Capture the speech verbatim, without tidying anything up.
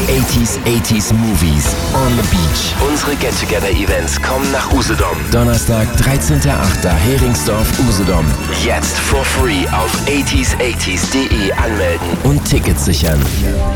achtziger achtziger Movies on the Beach. Unsere Get-Together-Events kommen nach Usedom. Donnerstag, dreizehnter achter Heringsdorf, Usedom. Jetzt for free auf achtziger achtziger punkt de anmelden und Tickets sichern.